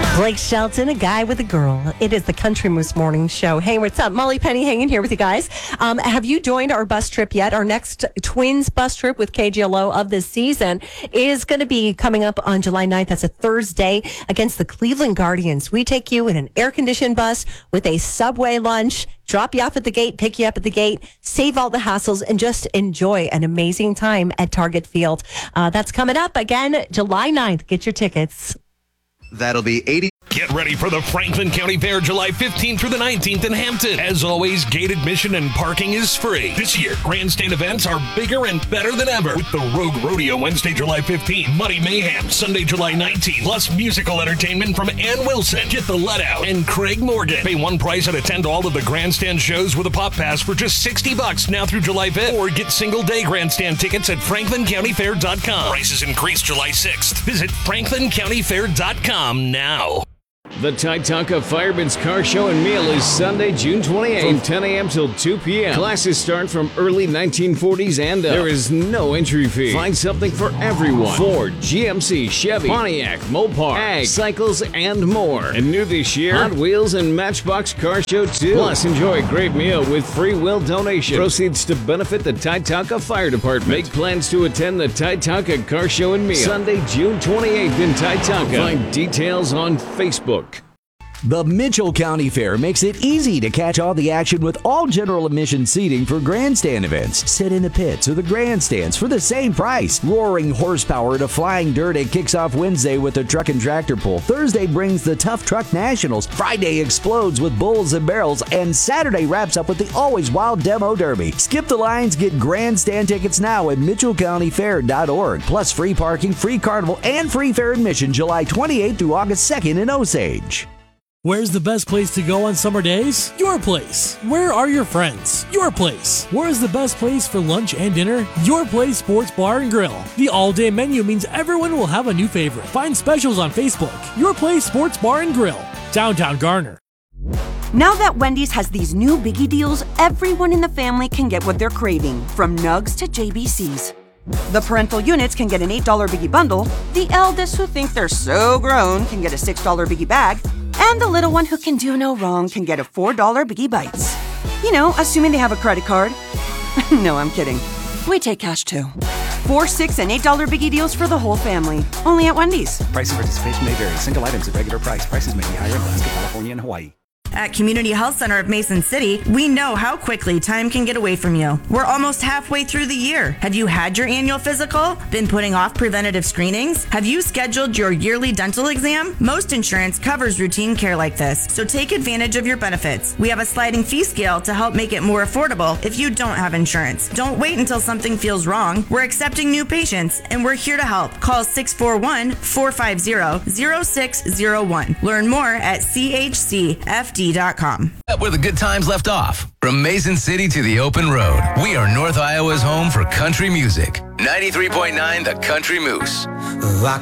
Blake Shelton, a guy with a girl. It is the Country Moose Morning Show. Hey, what's up? Molly Penny hanging here with you guys. Have you joined our bus trip yet? Our next Twins bus trip with KGLO of this season is going to be coming up on July 9th. That's a Thursday against the Cleveland Guardians. We take you in an air-conditioned bus with a Subway lunch, drop you off at the gate, pick you up at the gate, save all the hassles, and just enjoy an amazing time at Target Field. That's coming up again July 9th. Get your tickets. That'll be 80. Get ready for the Franklin County Fair July 15th through the 19th in Hampton. As always, gate admission and parking is free. This year, grandstand events are bigger and better than ever with the Rogue Rodeo Wednesday, July 15th, Muddy Mayhem Sunday, July 19th, plus musical entertainment from Ann Wilson, Get the Let Out, and Craig Morgan. Pay one price and attend all of the grandstand shows with a pop pass for just $60 now through July 5th, or get single-day grandstand tickets at franklincountyfair.com. Prices increase July 6th. Visit franklincountyfair.com now. The Titanca Fireman's Car Show and Meal is Sunday, June 28th from 10 a.m. till 2 p.m. Classes start from early 1940s and up. There is no entry fee. Find something for everyone. Ford, GMC, Chevy, Pontiac, Mopar, Ag, cycles, and more. And new this year, Hot Wheels and Matchbox Car Show 2. Plus, enjoy a great meal with free will donation. Proceeds to benefit the Titanca Fire Department. Make plans to attend the Titanca Car Show and Meal Sunday, June 28th in Titanca. Find details on Facebook. The Mitchell County Fair makes it easy to catch all the action with all general admission seating for grandstand events. Sit in the pits or the grandstands for the same price. Roaring horsepower to flying dirt. It kicks off Wednesday with the truck and tractor pull. Thursday brings the Tough Truck Nationals. Friday explodes with bulls and barrels. And Saturday wraps up with the Always Wild Demo Derby. Skip the lines, get grandstand tickets now at mitchellcountyfair.org. Plus free parking, free carnival, and free fair admission July 28th through August 2nd in Osage. Where's the best place to go on summer days? Your place. Where are your friends? Your place. Where is the best place for lunch and dinner? Your Place Sports Bar and Grill. The all-day menu means everyone will have a new favorite. Find specials on Facebook. Your Place Sports Bar and Grill. Downtown Garner. Now that Wendy's has these new biggie deals, everyone in the family can get what they're craving, from nugs to JBCs. The parental units can get an $8 biggie bundle, the eldest who think they're so grown can get a $6 biggie bag, and the little one who can do no wrong can get a $4 Biggie Bites. You know, assuming they have a credit card. No, I'm kidding. We take cash too. $4, $6, and $8 Biggie deals for the whole family. Only at Wendy's. Price and participation may vary. Single items at regular price. Prices may be higher in Alaska, California, and Hawaii. At Community Health Center of Mason City, we know how quickly time can get away from you. We're almost halfway through the year. Have you had your annual physical? Been putting off preventative screenings? Have you scheduled your yearly dental exam? Most insurance covers routine care like this, so take advantage of your benefits. We have a sliding fee scale to help make it more affordable if you don't have insurance. Don't wait until something feels wrong. We're accepting new patients, and we're here to help. Call 641-450-0601. Learn more at chcfd.com. Where the good times left off. From Mason City to the open road, we are North Iowa's home for country music. 93.9 The Country Moose.